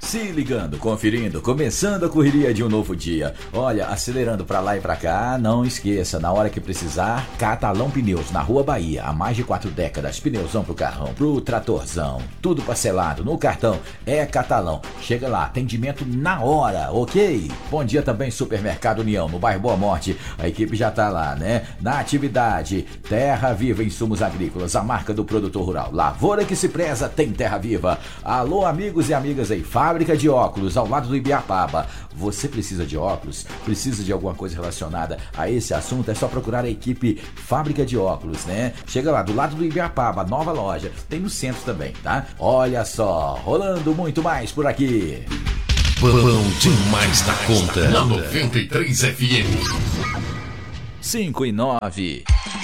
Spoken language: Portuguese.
Se ligando, conferindo, começando a correria de um novo dia. Olha, acelerando pra lá e pra cá, não esqueça, na hora que precisar, Catalão Pneus, na Rua Bahia, há mais de 4 décadas, pneuzão pro carrão, pro tratorzão, tudo parcelado, no cartão, é Catalão. Chega lá, atendimento na hora, ok? Bom dia também, Supermercado União, no bairro Boa Morte, a equipe já tá lá, né? Na atividade, Terra Viva Insumos Agrícolas, a marca do produtor rural, lavoura que se preza, tem Terra Viva. Alô, amigos e amigas aí, Fábrica de Óculos, ao lado do Ibiapaba. Você precisa de óculos? Precisa de alguma coisa relacionada a esse assunto? É só procurar a equipe Fábrica de Óculos, né? Chega lá, do lado do Ibiapaba, nova loja. Tem no centro também, tá? Olha só, rolando muito mais por aqui. Bom demais da conta. Na 93 FM. 5 e 9.